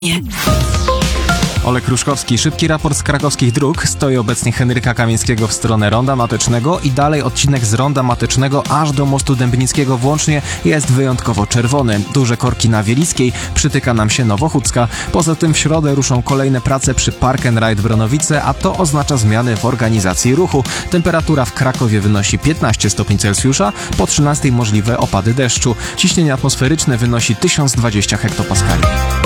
Nie. Olek Ruszkowski, szybki raport z krakowskich dróg. Stoi obecnie Henryka Kamińskiego w stronę Ronda Matecznego i dalej odcinek z Ronda Matecznego aż do mostu Dębnickiego włącznie jest wyjątkowo czerwony. Duże korki na Wielickiej, przytyka nam się Nowochódzka. Poza tym w środę ruszą kolejne prace przy Park and Ride Bronowice, a to oznacza zmiany w organizacji ruchu. Temperatura w Krakowie wynosi 15 stopni Celsjusza, po 13 możliwe opady deszczu. Ciśnienie atmosferyczne wynosi 1020 hektopaskali.